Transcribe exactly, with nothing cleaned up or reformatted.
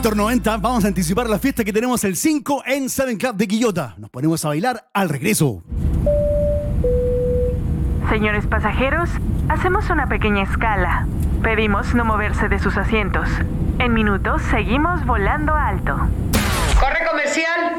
Víctor noventa, vamos a anticipar la fiesta que tenemos el cinco en Seven Club de Quillota. Nos ponemos a bailar al regreso. Señores pasajeros, hacemos una pequeña escala. Pedimos no moverse de sus asientos. En minutos seguimos volando alto. Corre comercial.